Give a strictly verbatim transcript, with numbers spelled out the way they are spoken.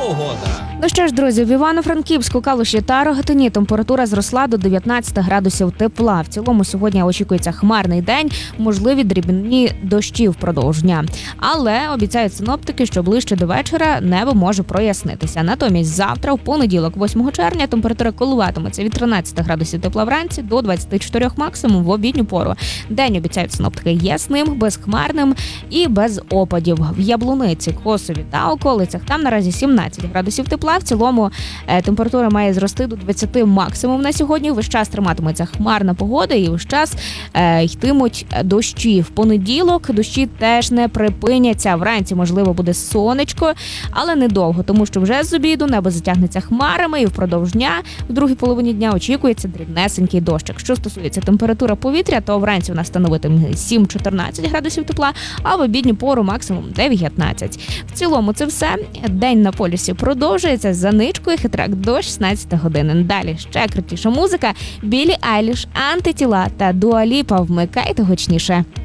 погода. Ну що ж, друзі, в Івано-Франківську, Калуші та Рогатині температура зросла до дев'ятнадцяти градусів тепла. В цілому сьогодні очікується хмарний день, можливі дрібні дощі впродовж дня. Але обіцяють синоптики, що ближче до вечора небо може прояснитися. Натомість завтра, в понеділок, восьмого червня, температура коливатиметься від тринадцяти градусів тепла вранці до двадцяти чотирьох максимум в обідню пору. День обіцяють синоптики ясним, безхмарним і без опадів. В Яблуниці, Косові та околицях там наразі сімнадцять градусів тепла. В цілому е, температура має зрости до двадцяти максимум на сьогодні. Весь час триматиметься хмарна погода і весь час е, йтимуть дощі. В понеділок дощі теж не припиняться. Вранці, можливо, буде сонечко, але недовго, тому що вже з обіду небо затягнеться хмарами і впродовж дня, в другій половині дня очікується дрібнесенький дощик. Що стосується температури повітря, то вранці у нас становитиме сім-чотирнадцять градусів тепла, а в обідню пору максимум дев'ятнадцять. В цілому це все. День на полюсі продовжується. За ничкою хитрак до шістнадцятої години. Далі ще крутіша музика. Білі Айліш, Антитіла та Дуа Ліпа. Вмикайте гучніше.